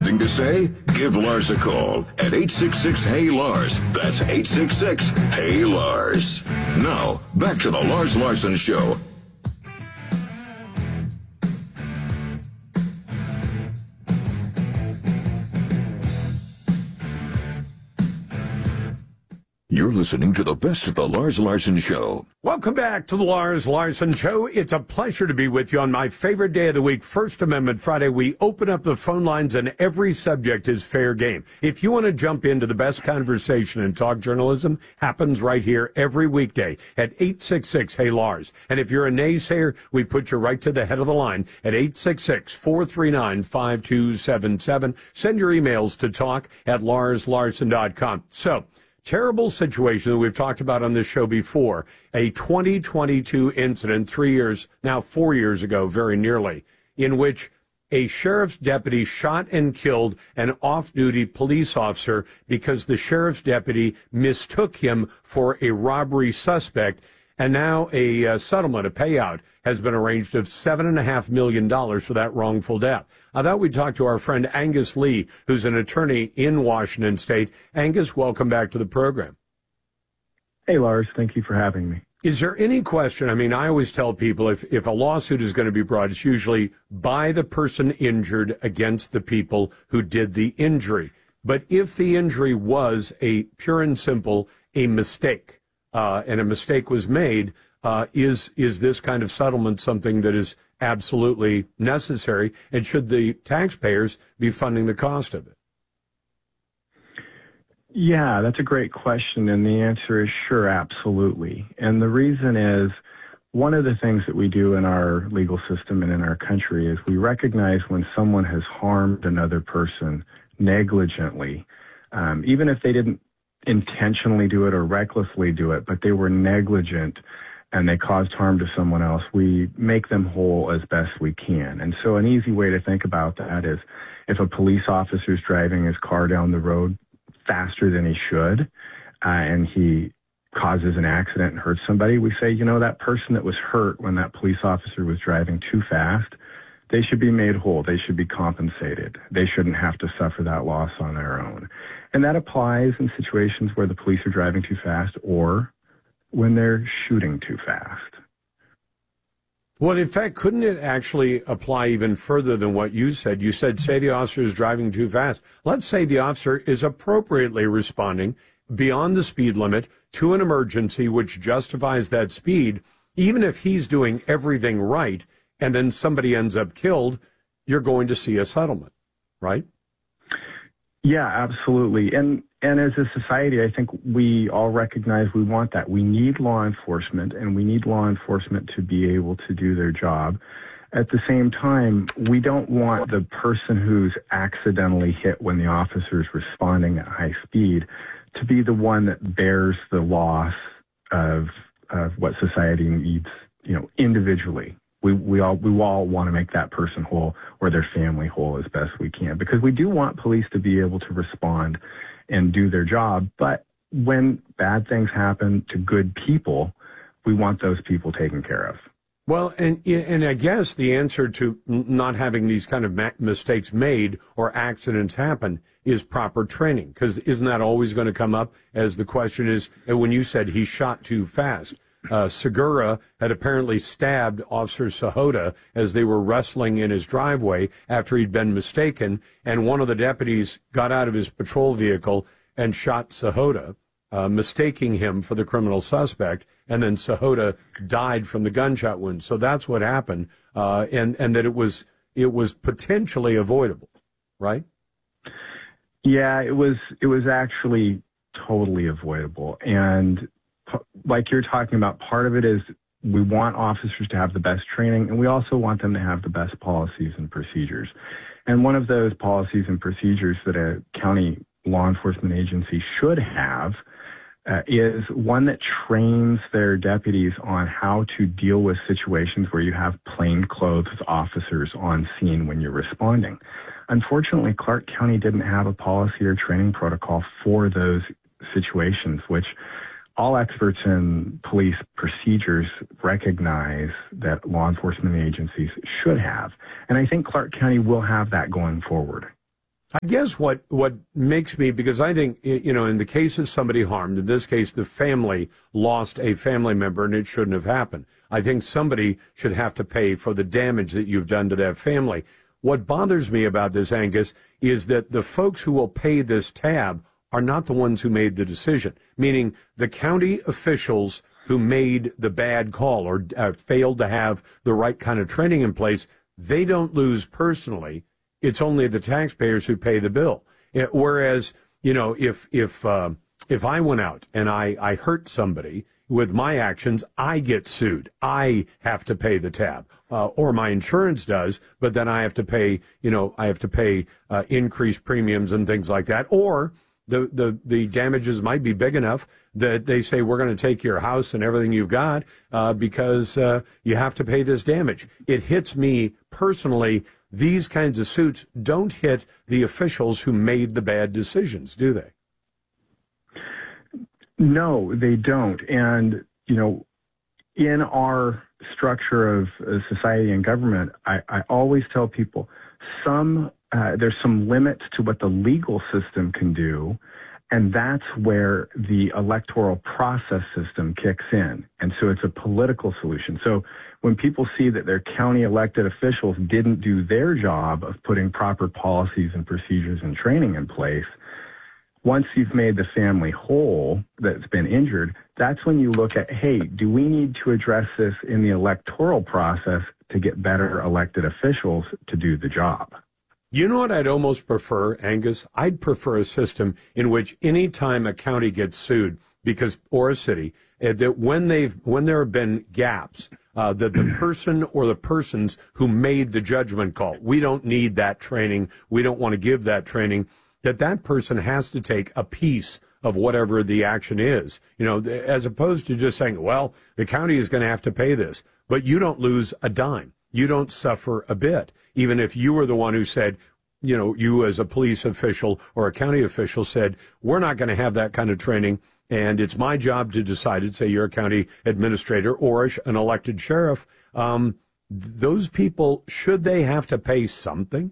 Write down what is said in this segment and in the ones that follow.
something to say? Give Lars a call at 866-HEY-LARS. That's 866-HEY-LARS. Now, back to the Lars Larson Show. You're listening to the best of the Lars Larson Show. Welcome back to the Lars Larson Show. It's a pleasure to be with you on my favorite day of the week, First Amendment Friday. We open up the phone lines and every subject is fair game. If you want to jump into the best conversation in talk journalism, happens right here every weekday at 866-HEY-LARS. And if you're a naysayer, we put you right to the head of the line at 866-439-5277. Send your emails to talk@larslarson.com. So, terrible situation that we've talked about on this show before, a 2022 incident 4 years ago, very nearly, in which a sheriff's deputy shot and killed an off-duty police officer because the sheriff's deputy mistook him for a robbery suspect. And now a settlement, a payout, has been arranged of $7.5 million for that wrongful death. I thought we'd talk to our friend Angus Lee, who's an attorney in Washington State. Angus, welcome back to the program. Hey, Lars. Thank you for having me. Is there any question? I mean, I always tell people if a lawsuit is going to be brought, it's usually by the person injured against the people who did the injury. But if the injury was a pure and simple a mistake, and a mistake was made, is this kind of settlement something that is absolutely necessary, and should the taxpayers be funding the cost of it? Yeah, that's a great question, and the answer is sure, absolutely. And the reason is, one of the things that we do in our legal system and in our country is we recognize when someone has harmed another person negligently, even if they didn't intentionally do it or recklessly do it, but they were negligent and they caused harm to someone else, we make them whole as best we can. And so an easy way to think about that is if a police officer is driving his car down the road faster than he should, and he causes an accident and hurts somebody, we say, that person that was hurt when that police officer was driving too fast, they should be made whole. They should be compensated. They shouldn't have to suffer that loss on their own. And that applies in situations where the police are driving too fast or when they're shooting too fast. Well, in fact, couldn't it actually apply even further than what you said? You said, say the officer is driving too fast. Let's say the officer is appropriately responding beyond the speed limit to an emergency which justifies that speed. Even if he's doing everything right and then somebody ends up killed, you're going to see a settlement, right? Yeah, absolutely. And as a society, I think we all recognize we want that. We need law enforcement, and we need law enforcement to be able to do their job. At the same time, we don't want the person who's accidentally hit when the officer is responding at high speed to be the one that bears the loss of what society needs, individually. We all want to make that person whole or their family whole as best we can, because we do want police to be able to respond and do their job. But when bad things happen to good people, we want those people taken care of. Well, and I guess the answer to not having these kind of mistakes made or accidents happen is proper training, because isn't that always going to come up as the question is, when you said he shot too fast? Segura had apparently stabbed Officer Sahota as they were wrestling in his driveway after he'd been mistaken, and one of the deputies got out of his patrol vehicle and shot Sahota, mistaking him for the criminal suspect, and then Sahota died from the gunshot wound. So that's what happened, and that it was potentially avoidable, right? Yeah, it was actually totally avoidable. And like you're talking about, part of it is we want officers to have the best training, and we also want them to have the best policies and procedures. And one of those policies and procedures that a county law enforcement agency should have is one that trains their deputies on how to deal with situations where you have plainclothes officers on scene when you're responding. Unfortunately, Clark County didn't have a policy or training protocol for those situations, which all experts in police procedures recognize that law enforcement agencies should have. And I think Clark County will have that going forward. I guess what makes me, because I think, in the case of somebody harmed, in this case, the family lost a family member and it shouldn't have happened. I think somebody should have to pay for the damage that you've done to that family. What bothers me about this, Angus, is that the folks who will pay this tab are not the ones who made the decision, meaning the county officials who made the bad call or failed to have the right kind of training in place. They don't lose personally. It's only the taxpayers who pay the bill. Whereas, if I went out and I hurt somebody with my actions, I get sued. I have to pay the tab, or my insurance does, but then I have to pay, increased premiums and things like that. Or the damages might be big enough that they say, we're going to take your house and everything you've got, because you have to pay this damage. It hits me personally. These kinds of suits don't hit the officials who made the bad decisions, do they? No, they don't. And, in our structure of society and government, I always tell people there's some limits to what the legal system can do, and that's where the electoral process system kicks in. And so it's a political solution. So when people see that their county elected officials didn't do their job of putting proper policies and procedures and training in place, once you've made the family whole that's been injured, that's when you look at, hey, do we need to address this in the electoral process to get better elected officials to do the job? You know what I'd almost prefer, Angus? I'd prefer a system in which any time a county gets sued or a city, that when there have been gaps, that the person or the persons who made the judgment call, we don't need that training, we don't want to give that training, that person has to take a piece of whatever the action is, as opposed to just saying, well, the county is going to have to pay this, but you don't lose a dime. You don't suffer a bit, even if you were the one who said, you as a police official or a county official said, we're not going to have that kind of training, and it's my job to decide it. Say you're a county administrator or an elected sheriff. Those people, should they have to pay something?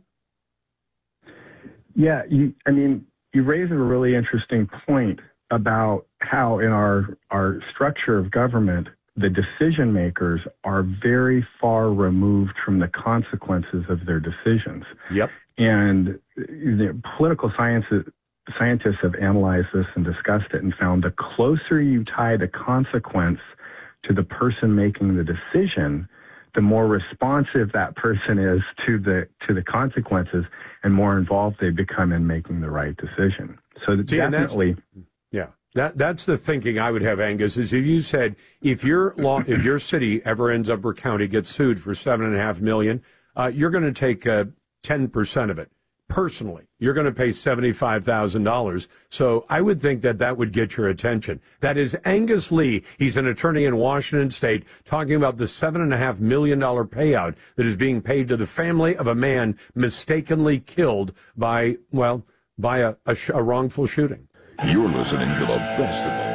Yeah, you raise a really interesting point about how in our structure of government, the decision makers are very far removed from the consequences of their decisions. Yep. And the political scientists have analyzed this and discussed it and found the closer you tie the consequence to the person making the decision, the more responsive that person is to the consequences and more involved they become in making the right decision. So definitely. That's the thinking I would have, Angus, is if you said, if your city ever ends up or county gets sued for $7.5 million, you're going to take 10% of it. Personally, you're going to pay $75,000. So I would think that would get your attention. That is Angus Lee. He's an attorney in Washington State talking about the $7.5 million payout that is being paid to the family of a man mistakenly killed by a wrongful shooting. You're listening to the best of